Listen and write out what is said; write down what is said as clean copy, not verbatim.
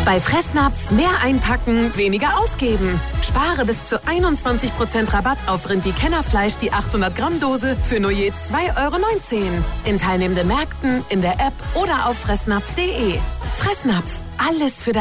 Bei Fressnapf mehr einpacken, weniger ausgeben. Spare bis zu 21% Rabatt auf Rindi-Kennerfleisch die 800 Gramm Dose für nur je 2,19 € in teilnehmenden Märkten, in der App oder auf fressnapf.de. Fressnapf, alles für dein